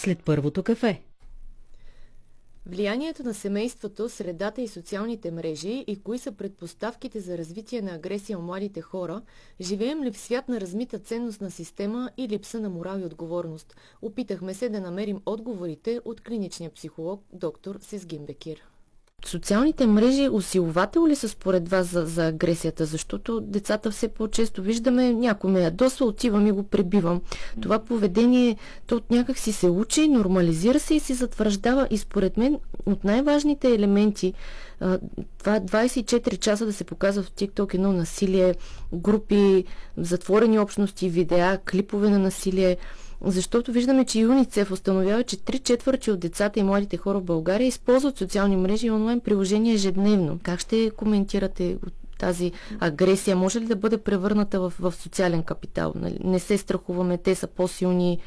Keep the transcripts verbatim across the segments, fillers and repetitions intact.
след първото кафе. Влиянието на семейството, средата и социалните мрежи и кои са предпоставките за развитие на агресия у младите хора, живеем ли в свят на размита ценностна система и липса на морал и отговорност? Опитахме се да намерим отговорите от клиничния психолог доктор Сезгин Бекир. Социалните мрежи усилвател ли са според вас за, за агресията? Защото децата все по-често виждаме, някой ме ядосва, отивам и го пребивам. Това поведение, то от някак си се учи, нормализира се и се затвърждава. И според мен от най-важните елементи, това двайсет и четири часа да се показва в TikTok едно насилие, групи, затворени общности, видеа, клипове на насилие. Защото виждаме, че ЮНИЦЕФ установява, че три четвърти от децата и младите хора в България използват социални мрежи и онлайн приложения ежедневно. Как ще коментирате тази агресия? Може ли да бъде превърната в, в социален капитал? Не се страхуваме, те са по-силни.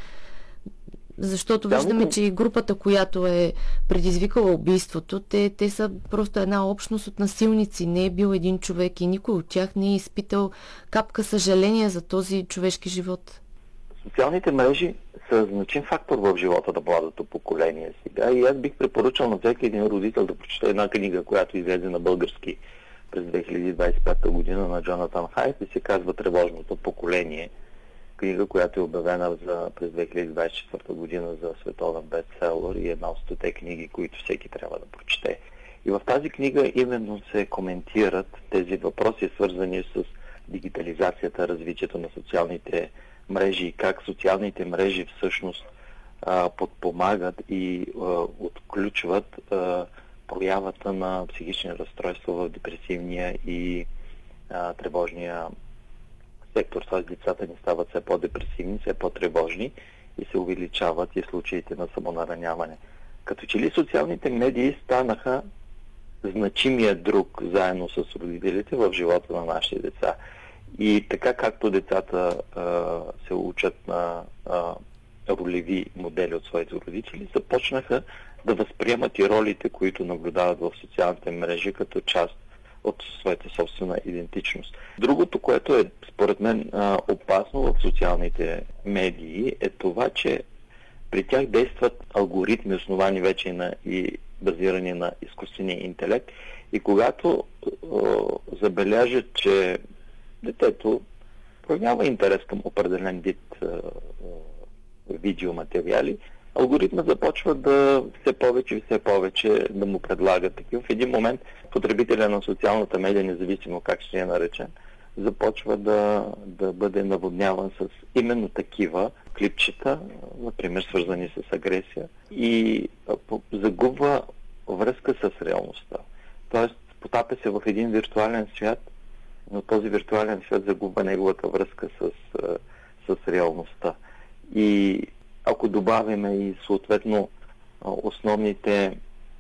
Защото виждаме, че и групата, която е предизвикала убийството, те, те са просто една общност от насилници. Не е бил един човек и никой от тях не е изпитал капка съжаление за този човешки живот. Социалните мрежи са значим фактор в живота на младото поколение сега и аз бих препоръчал на всеки един родител да прочете една книга, която излезе на български през две хиляди двайсет и пета година на Джонатан Хайт и се казва "Тревожното поколение". Книга, която е обявена за, през две хиляди двайсет и четвърта година за световен бестселър и една от стоте книги, които всеки трябва да прочете. И в тази книга именно се коментират тези въпроси, свързани с дигитализацията, развитието на социалните мрежи и как социалните мрежи всъщност а, подпомагат и а, отключват а, проявата на психични разстройства в депресивния и а, тревожния сектор. Т.е. децата ни стават все по-депресивни, все по-тревожни и се увеличават и случаите на самонараняване. Като че ли социалните медии станаха значимия друг заедно с родителите в живота на нашите деца. И така както децата а, се учат на а, ролеви модели от своите родители, започнаха да възприемат и ролите, които наблюдават в социалните мрежи като част от своята собствена идентичност. Другото, което е според мен а, опасно в социалните медии, е това, че при тях действат алгоритми, основани вече на и базирани на изкуствения интелект. И когато а, забележат, че детето проявява интерес към определен вид а, а, видеоматериали, алгоритмът започва да все повече и все повече да му предлага такива. В един момент потребителя на социалната медия, независимо как ще я наречем, започва да, да бъде наводняван с именно такива клипчета, например свързани с агресия, и загубва връзка с реалността. Тоест потапя се в един виртуален свят, но този виртуален свят загубва неговата връзка с, с реалността. И ако добавяме и съответно основните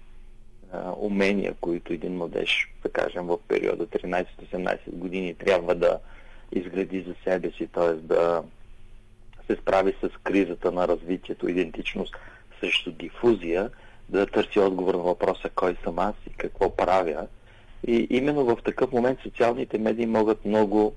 а, умения, които един младеж, да кажем, в периода тринайсет-осемнайсет години трябва да изгради за себе си, т.е. да се справи с кризата на развитието, идентичност срещу дифузия, да търси отговор на въпроса кой съм аз и какво правя. И именно в такъв момент социалните медии могат много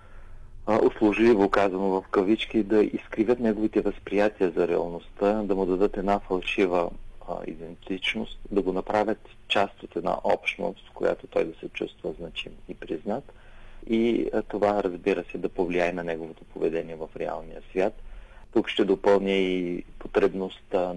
услужливо казано в кавички, да изкривят неговите възприятия за реалността, да му дадат една фалшива а, идентичност, да го направят част от една общност, в която той да се чувства значим и признат. И а, това, разбира се, да повлияе на неговото поведение в реалния свят. Тук ще допълня и потребността